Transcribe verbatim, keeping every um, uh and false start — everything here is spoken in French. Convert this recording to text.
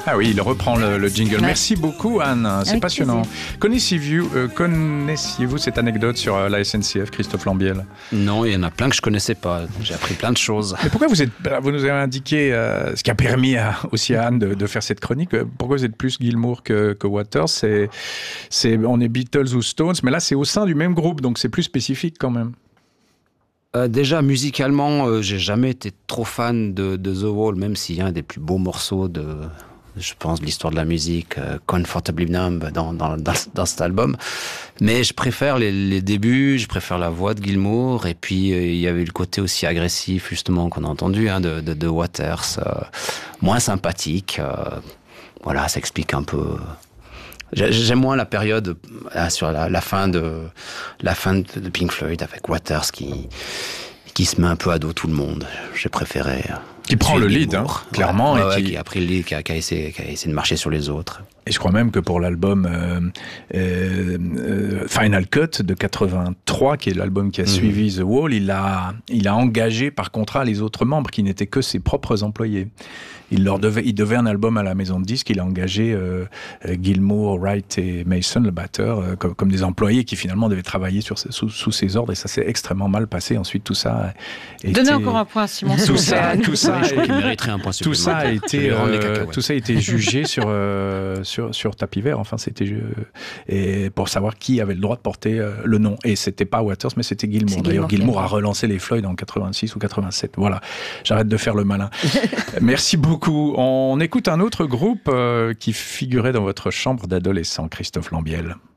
Ah oui, il reprend le, le jingle. Ouais. Merci beaucoup, Anne. C'est Avec passionnant. Connaissiez-vous, euh, connaissiez-vous cette anecdote sur euh, la S N C F, Christophe Lambiel? Non, il y en a plein que je connaissais pas. J'ai appris plein de choses. Mais pourquoi vous êtes, vous nous avez indiqué euh, ce qui a permis à, aussi à Anne de, de faire cette chronique. Pourquoi vous êtes plus Gilmour que, que Waters? C'est, c'est, on est Beatles ou Stones, mais là c'est au sein du même groupe, donc c'est plus spécifique quand même. Euh, déjà, musicalement, euh, j'ai jamais été trop fan de, de The Wall, même s'il y a un des plus beaux morceaux de, je pense, de l'histoire de la musique, euh, Comfortably Numb, dans, dans, dans, dans cet album. Mais je préfère les, les débuts, je préfère la voix de Gilmour, et puis euh, il y avait eu le côté aussi agressif, justement, qu'on a entendu, hein, de, de, de Waters, euh, moins sympathique. Euh, voilà, ça explique un peu... J'aime moins la période là, sur la, la fin de la fin de Pink Floyd avec Waters qui qui se met un peu à dos tout le monde. J'ai préféré qui prend le lead, hein, clairement, ouais, et ouais, qui... qui a pris le lead, qui a, qui a essayé, qui a essayé de marcher sur les autres. Et je crois même que pour l'album euh, euh, euh, Final Cut de quatre-vingt-trois, qui est l'album qui a mmh. suivi The Wall, il a il a engagé par contrat les autres membres qui n'étaient que ses propres employés. Il leur devait, il devait un album à la maison de disques. Il a engagé euh, Gilmour, Wright et Mason, le batteur, euh, comme, comme des employés qui finalement devaient travailler sur, sous, sous ses ordres. Et ça s'est extrêmement mal passé. Ensuite, tout ça. A Donnez été... encore un point à Simon. Tout ça, tout ça, oui, je crois qu'il mériterait un point tout ça a été, euh, tout ça a été jugé sur euh, sur sur tapis vert. Enfin, c'était euh, et pour savoir qui avait le droit de porter euh, le nom. Et c'était pas Waters, mais c'était Gilmour. D'ailleurs, Gilmour a relancé les Floyd en quatre-vingt-six ou quatre-vingt-sept. Voilà. J'arrête de faire le malin. Merci beaucoup. On écoute un autre groupe euh, qui figurait dans votre chambre d'adolescent, Christophe Lambiel.